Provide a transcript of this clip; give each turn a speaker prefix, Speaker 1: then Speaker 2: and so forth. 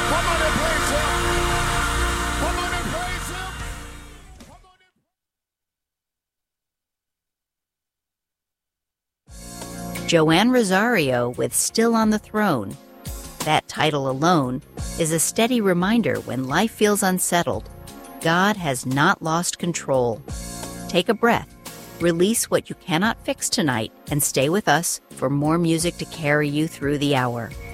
Speaker 1: Come on and praise him. Come on and praise him. Come on and...
Speaker 2: Joanne Rosario with Still on the Throne. That title alone is a steady reminder when life feels unsettled. God has not lost control. Take a breath, release what you cannot fix tonight, and stay with us for more music to carry you through the hour.